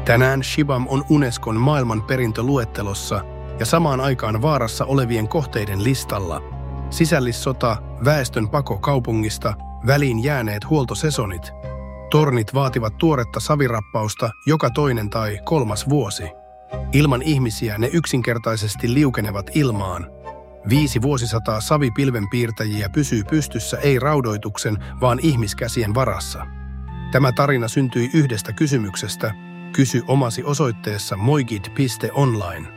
Tänään Shibam on Unescon maailmanperintöluettelossa ja samaan aikaan vaarassa olevien kohteiden listalla. Sisällissota, väestön pako kaupungista, väliin jääneet huoltosesonit. Tornit vaativat tuoretta savirappausta joka toinen tai kolmas vuosi. Ilman ihmisiä ne yksinkertaisesti liukenevat ilmaan. 5 vuosisataa savipilvenpiirtäjiä pysyy pystyssä ei raudoituksen, vaan ihmiskäsien varassa. Tämä tarina syntyi yhdestä kysymyksestä. Kysy omasi osoitteessa moigid.online.